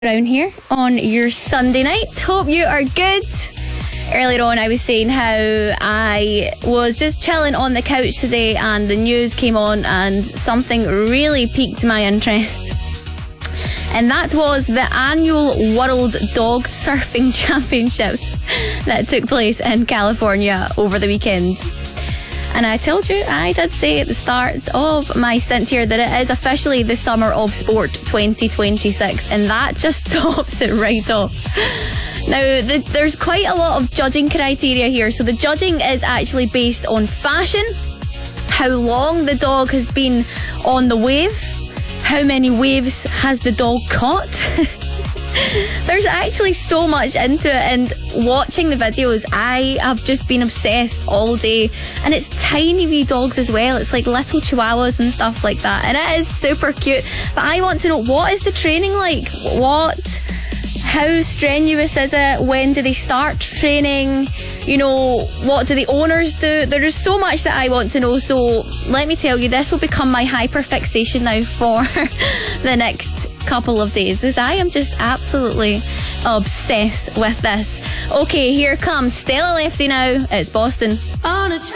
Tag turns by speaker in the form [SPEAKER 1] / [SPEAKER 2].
[SPEAKER 1] Around here on your Sunday night. Hope you are good. Earlier on I was saying how I was just chilling on the couch today and the news came on and something really piqued my interest. And that was the annual World Dog Surfing Championships that took place in California over the weekend. And I told you, I did say at the start of my stint here that it is officially the Summer of Sport 2026, and that just tops it right off. Now, there's quite a lot of judging criteria here. So the judging is actually based on fashion, how long the dog has been on the wave, how many waves has the dog caught. There's actually so much into it, and watching the videos I have just been obsessed all day. And it's tiny wee dogs as well. It's like little chihuahuas and stuff like that, and it is super cute. But I want to know, what is the training like? How strenuous is it? When do they start training? You know, what do the owners do? There is so much that I want to know. So let me tell you, this will become my hyperfixation now for the next couple of days, as I am just absolutely obsessed with this. Okay, here comes Stella Lefty now. It's Boston.